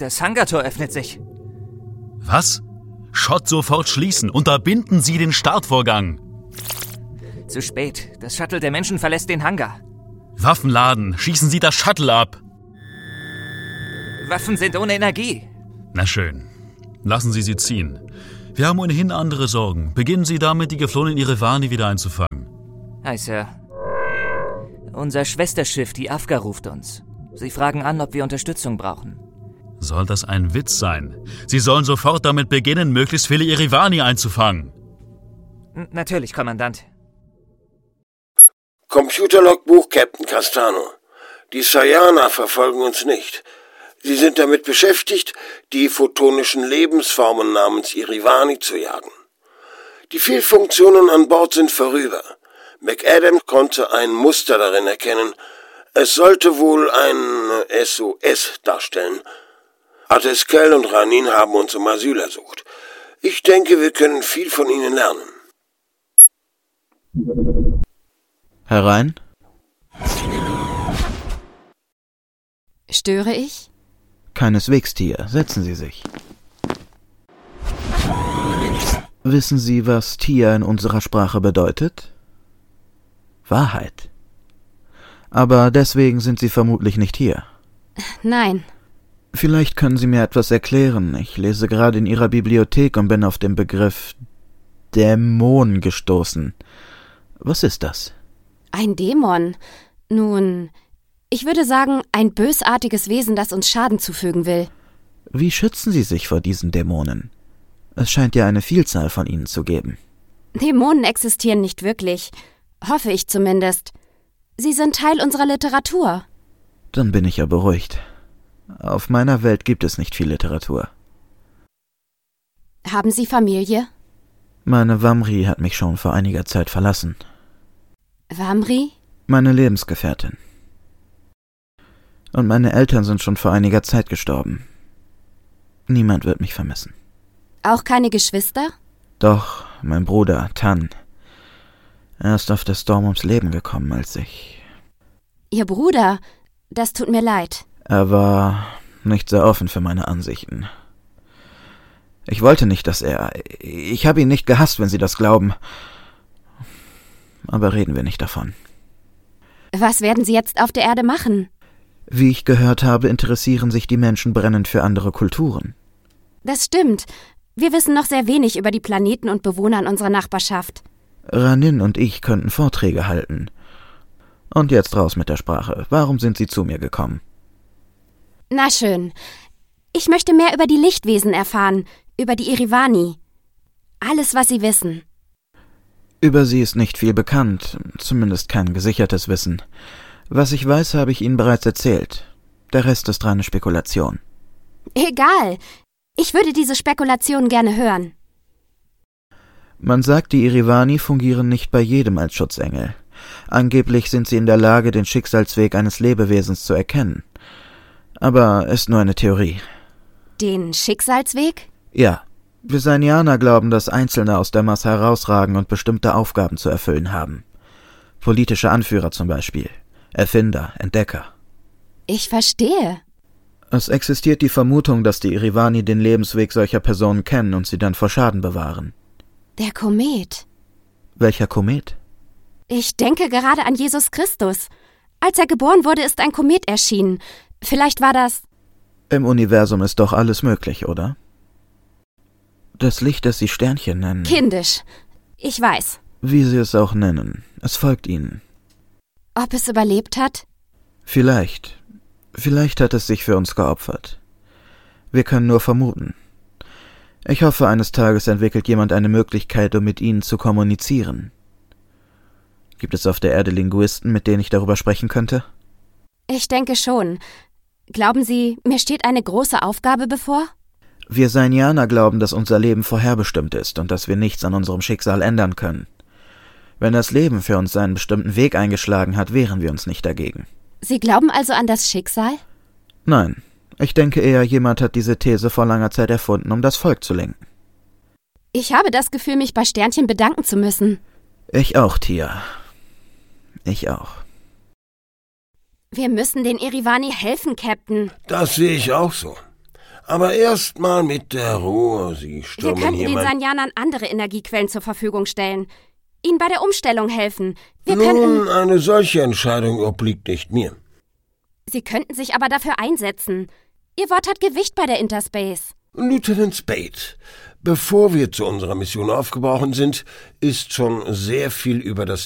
Das Hangartor öffnet sich. Was? Schott sofort schließen. Unterbinden Sie den Startvorgang. Zu spät. Das Shuttle der Menschen verlässt den Hangar. Waffen laden. Schießen Sie das Shuttle ab. Waffen sind ohne Energie. Na schön. Lassen Sie sie ziehen. Wir haben ohnehin andere Sorgen. Beginnen Sie damit, die geflohenen Irivani wieder einzufangen. Hi, Sir. Unser Schwesterschiff, die Afga, ruft uns. Sie fragen an, ob wir Unterstützung brauchen. Soll das ein Witz sein? Sie sollen sofort damit beginnen, möglichst viele Irivani einzufangen. Natürlich, Kommandant. Computerlogbuch, Captain Castano. Die Sayaner verfolgen uns nicht. Sie sind damit beschäftigt, die photonischen Lebensformen namens Irivani zu jagen. Die Fehlfunktionen an Bord sind vorüber. McAdam konnte ein Muster darin erkennen. Es sollte wohl ein SOS darstellen. Ateskel und Ranin haben uns um Asyl ersucht. Ich denke, wir können viel von ihnen lernen. Herein? Störe ich? Keineswegs, Tia. Setzen Sie sich. Wissen Sie, was Tia in unserer Sprache bedeutet? Wahrheit. Aber deswegen sind Sie vermutlich nicht hier. Nein. Vielleicht können Sie mir etwas erklären. Ich lese gerade in Ihrer Bibliothek und bin auf den Begriff Dämon gestoßen. Was ist das? Ein Dämon? Nun, ich würde sagen, ein bösartiges Wesen, das uns Schaden zufügen will. Wie schützen Sie sich vor diesen Dämonen? Es scheint ja eine Vielzahl von ihnen zu geben. Dämonen existieren nicht wirklich. Hoffe ich zumindest. Sie sind Teil unserer Literatur. Dann bin ich ja beruhigt. Auf meiner Welt gibt es nicht viel Literatur. Haben Sie Familie? Meine Wamri hat mich schon vor einiger Zeit verlassen. Wamri? Meine Lebensgefährtin. Und meine Eltern sind schon vor einiger Zeit gestorben. Niemand wird mich vermissen. Auch keine Geschwister? Doch, mein Bruder, Tan. Er ist auf der Storm ums Leben gekommen, als ich... Ihr Bruder? Das tut mir leid. Er war nicht sehr offen für meine Ansichten. Ich wollte nicht, dass er... Ich habe ihn nicht gehasst, wenn Sie das glauben. Aber reden wir nicht davon. Was werden Sie jetzt auf der Erde machen? Wie ich gehört habe, interessieren sich die Menschen brennend für andere Kulturen. Das stimmt. Wir wissen noch sehr wenig über die Planeten und Bewohner in unserer Nachbarschaft. Ranin und ich könnten Vorträge halten. Und jetzt raus mit der Sprache. Warum sind Sie zu mir gekommen? Na schön. Ich möchte mehr über die Lichtwesen erfahren, über die Irivani. Alles, was Sie wissen. Über sie ist nicht viel bekannt, zumindest kein gesichertes Wissen. Was ich weiß, habe ich Ihnen bereits erzählt. Der Rest ist reine Spekulation. Egal. Ich würde diese Spekulation gerne hören. Man sagt, die Irivani fungieren nicht bei jedem als Schutzengel. Angeblich sind sie in der Lage, den Schicksalsweg eines Lebewesens zu erkennen. Aber ist nur eine Theorie. Den Schicksalsweg? Ja. Wir Sainianer glauben, dass Einzelne aus der Masse herausragen und bestimmte Aufgaben zu erfüllen haben. Politische Anführer zum Beispiel. Erfinder, Entdecker. Ich verstehe. Es existiert die Vermutung, dass die Irivani den Lebensweg solcher Personen kennen und sie dann vor Schaden bewahren. Der Komet. Welcher Komet? Ich denke gerade an Jesus Christus. Als er geboren wurde, ist ein Komet erschienen. Vielleicht war das... Im Universum ist doch alles möglich, oder? Das Licht, das Sie Sternchen nennen. Kindisch. Ich weiß. Wie Sie es auch nennen. Es folgt Ihnen. Ob es überlebt hat? Vielleicht. Vielleicht hat es sich für uns geopfert. Wir können nur vermuten. Ich hoffe, eines Tages entwickelt jemand eine Möglichkeit, um mit Ihnen zu kommunizieren. Gibt es auf der Erde Linguisten, mit denen ich darüber sprechen könnte? Ich denke schon. Glauben Sie, mir steht eine große Aufgabe bevor? Wir Sainianer glauben, dass unser Leben vorherbestimmt ist und dass wir nichts an unserem Schicksal ändern können. Wenn das Leben für uns einen bestimmten Weg eingeschlagen hat, wehren wir uns nicht dagegen. Sie glauben also an das Schicksal? Nein, ich denke eher, jemand hat diese These vor langer Zeit erfunden, um das Volk zu lenken. Ich habe das Gefühl, mich bei Sternchen bedanken zu müssen. Ich auch, Tia. Ich auch. Wir müssen den Irivani helfen, Captain. Das sehe ich auch so. Aber erst mal mit der Ruhe. Sie Wir stürmen könnten den jemand... Sanjanern andere Energiequellen zur Verfügung stellen. Ihnen bei der Umstellung helfen. Wir könnten... Nun, eine solche Entscheidung obliegt nicht mir. Sie könnten sich aber dafür einsetzen. Ihr Wort hat Gewicht bei der Interspace. Lieutenant Spade, bevor wir zu unserer Mission aufgebrochen sind, ist schon sehr viel über das